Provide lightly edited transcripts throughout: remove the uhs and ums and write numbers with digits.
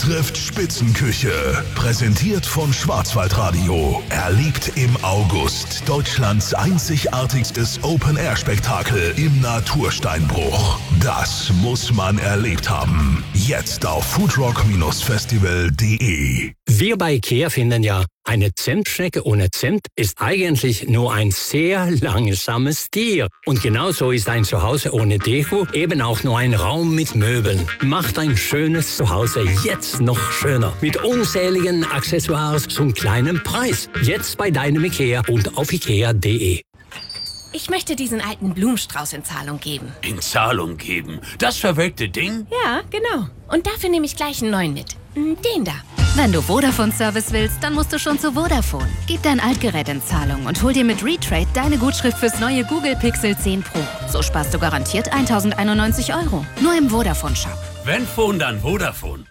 trifft Spitzenküche. Präsentiert von Schwarzwaldradio. Erlebt im August Deutschlands einzigartigstes Open-Air-Spektakel im Natursteinbruch. Das muss man erlebt haben. Jetzt auf foodrock-festival.de. Wir bei IKEA finden ja, eine Zimtschnecke ohne Zimt ist eigentlich nur ein sehr langsames Tier. Und genauso ist ein Zuhause ohne Deko eben auch nur ein Raum mit Möbeln. Macht ein schönes Zuhause jetzt noch schöner. Mit unzähligen Accessoires zum kleinen Preis. Jetzt bei deinem IKEA und auf ikea.de. Ich möchte diesen alten Blumenstrauß in Zahlung geben. In Zahlung geben? Das verwelkte Ding? Ja, genau. Und dafür nehme ich gleich einen neuen mit. Den da. Wenn du Vodafone-Service willst, dann musst du schon zu Vodafone. Gib dein Altgerät in Zahlung und hol dir mit Retrade deine Gutschrift fürs neue Google Pixel 10 Pro. So sparst du garantiert 1.091 €. Nur im Vodafone-Shop. Wenn Phone, dann Vodafone.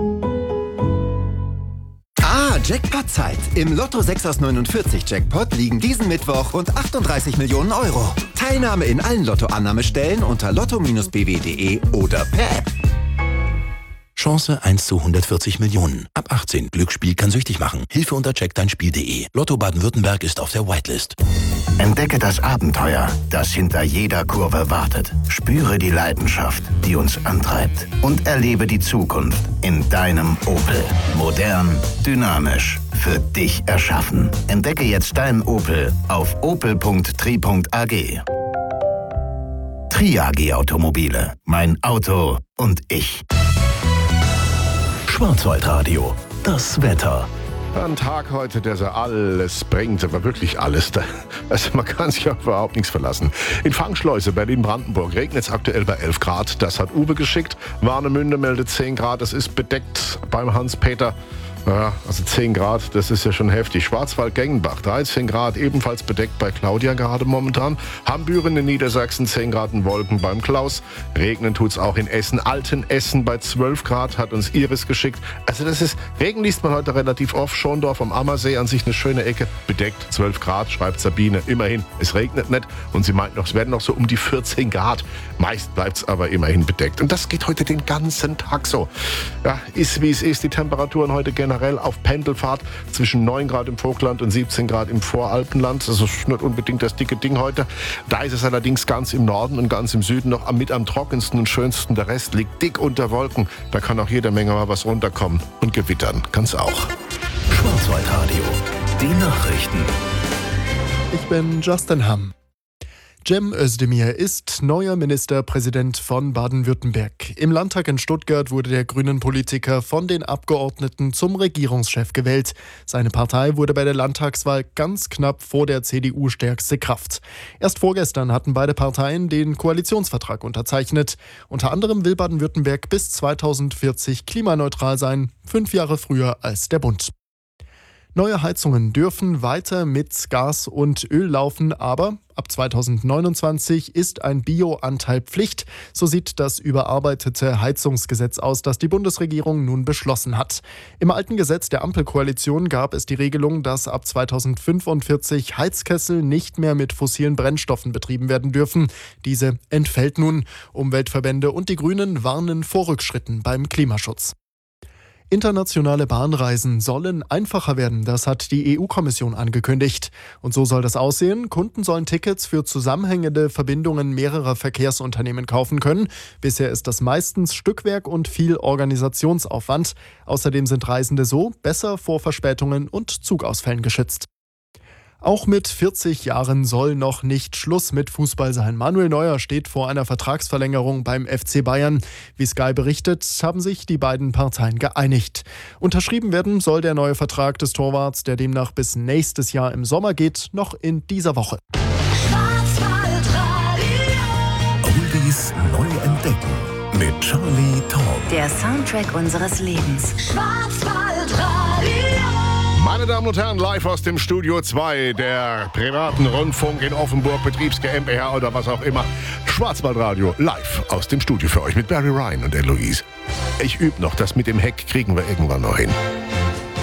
Jackpot-Zeit. Im Lotto 6 aus 49 Jackpot liegen diesen Mittwoch rund 38 Millionen €. Teilnahme in allen Lottoannahmestellen unter lotto-bw.de oder per App. Chance 1 zu 140 Millionen. Ab 18. Glücksspiel kann süchtig machen. Hilfe unter checkdeinspiel.de. Lotto Baden-Württemberg ist auf der Whitelist. Entdecke das Abenteuer, das hinter jeder Kurve wartet. Spüre die Leidenschaft, die uns antreibt. Und erlebe die Zukunft in deinem Opel. Modern, dynamisch, für dich erschaffen. Entdecke jetzt deinen Opel auf opel.tri.ag. Tri-AG Automobile. Mein Auto und ich. Schwarzwaldradio. Das Wetter. Ein Tag heute, der so alles bringt, aber wirklich alles. Also man kann sich auf überhaupt nichts verlassen. In Fangschleuse, Berlin-Brandenburg, regnet es aktuell bei 11 Grad. Das hat Uwe geschickt. Warnemünde meldet 10 Grad. Es ist bedeckt beim Hans-Peter. Ja, also 10 Grad, das ist ja schon heftig. Schwarzwald-Gengenbach, 13 Grad, ebenfalls bedeckt bei Claudia gerade momentan. Hambüren in Niedersachsen, 10 Grad in Wolken beim Klaus. Regnen tut's auch in Essen. Altenessen bei 12 Grad, hat uns Iris geschickt. Also Regen liest man heute relativ oft. Schondorf am Ammersee, an sich eine schöne Ecke. Bedeckt, 12 Grad, schreibt Sabine. Immerhin, es regnet nicht. Und sie meint noch, es werden noch so um die 14 Grad. Meist bleibt's aber immerhin bedeckt. Und das geht heute den ganzen Tag so. Ja, ist wie es ist. Die Temperaturen heute generell auf Pendelfahrt zwischen 9 Grad im Vogtland und 17 Grad im Voralpenland. Das ist nicht unbedingt das dicke Ding heute. Da ist es allerdings ganz im Norden und ganz im Süden noch mit am trockensten und schönsten. Der Rest liegt dick unter Wolken. Da kann auch jede Menge mal was runterkommen. Und gewittern kann's auch. Schwarzwaldradio. Die Nachrichten. Ich bin Justin Hamm. Cem Özdemir ist neuer Ministerpräsident von Baden-Württemberg. Im Landtag in Stuttgart wurde der Grünen-Politiker von den Abgeordneten zum Regierungschef gewählt. Seine Partei wurde bei der Landtagswahl ganz knapp vor der CDU stärkste Kraft. Erst vorgestern hatten beide Parteien den Koalitionsvertrag unterzeichnet. Unter anderem will Baden-Württemberg bis 2040 klimaneutral sein, 5 Jahre früher als der Bund. Neue Heizungen dürfen weiter mit Gas und Öl laufen, aber ab 2029 ist ein Bio-Anteil Pflicht. So sieht das überarbeitete Heizungsgesetz aus, das die Bundesregierung nun beschlossen hat. Im alten Gesetz der Ampelkoalition gab es die Regelung, dass ab 2045 Heizkessel nicht mehr mit fossilen Brennstoffen betrieben werden dürfen. Diese entfällt nun. Umweltverbände und die Grünen warnen vor Rückschritten beim Klimaschutz. Internationale Bahnreisen sollen einfacher werden, das hat die EU-Kommission angekündigt. Und so soll das aussehen. Kunden sollen Tickets für zusammenhängende Verbindungen mehrerer Verkehrsunternehmen kaufen können. Bisher ist das meistens Stückwerk und viel Organisationsaufwand. Außerdem sind Reisende so besser vor Verspätungen und Zugausfällen geschützt. Auch mit 40 Jahren soll noch nicht Schluss mit Fußball sein. Manuel Neuer steht vor einer Vertragsverlängerung beim FC Bayern. Wie Sky berichtet, haben sich die beiden Parteien geeinigt. Unterschrieben werden soll der neue Vertrag des Torwarts, der demnach bis nächstes Jahr im Sommer geht, noch in dieser Woche. Oldies neu entdecken mit Charlie Tom. Der Soundtrack unseres Lebens. Meine Damen und Herren, live aus dem Studio 2 der privaten Rundfunk in Offenburg, Betriebs GmbH oder was auch immer. Schwarzwaldradio live aus dem Studio für euch mit Barry Ryan und Eloise. Ich übe noch, das mit dem Heck kriegen wir irgendwann noch hin.